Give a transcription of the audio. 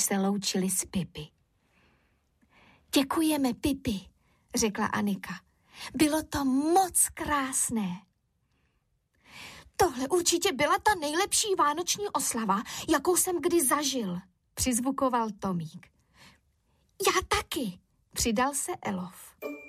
se loučili s Pipi. Děkujeme, Pipi, řekla Anika. Bylo to moc krásné. Tohle určitě byla ta nejlepší vánoční oslava, jakou jsem kdy zažil, přizvukoval Tomík. Já taky, přidal se Elof.